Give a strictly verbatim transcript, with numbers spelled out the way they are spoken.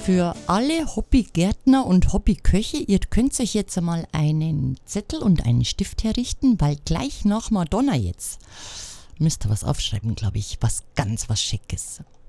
Für alle Hobbygärtner und Hobbyköche, ihr könnt euch jetzt einmal einen Zettel und einen Stift herrichten, weil gleich nach Madonna jetzt müsst ihr was aufschreiben, glaube ich, was ganz was Schickes.